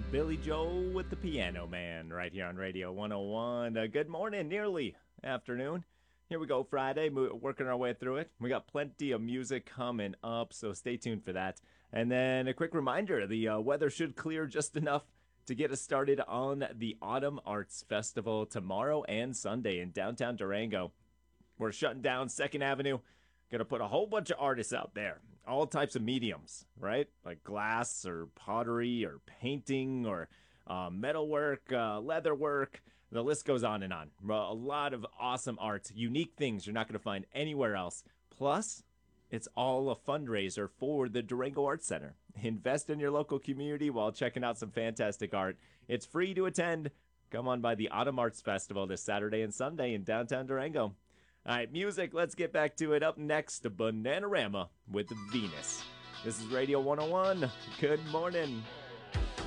Billy Joel with the Piano Man right here on Radio 101. Good morning, nearly afternoon. Here we go, Friday, working our way through it. We got plenty of music coming up, so stay tuned for that. And then a quick reminder the weather should clear just enough to get us started on the Autumn Arts Festival tomorrow and Sunday in downtown Durango. We're shutting down 2nd Avenue. Gonna put a whole bunch of artists out there, all types of mediums, right? Like glass or pottery or painting or metalwork, leatherwork. The list goes on and on. A lot of awesome art, unique things you're not going to find anywhere else. Plus, it's all a fundraiser for the Durango Arts Center. Invest in your local community while checking out some fantastic art. It's free to attend. Come on by the Autumn Arts Festival this Saturday and Sunday in downtown Durango. All right, music, let's get back to it. Up next, Bananarama with Venus. This is Radio 101. Good morning.